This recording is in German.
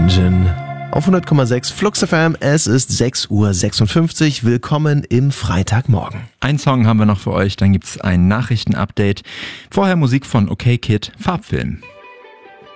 Engine. Auf 100,6 Flux FM, es ist 6:56 Uhr. Willkommen im Freitagmorgen. Ein Song haben wir noch für euch, dann gibt's ein Nachrichtenupdate. Vorher Musik von OK Kid, Farbfilm.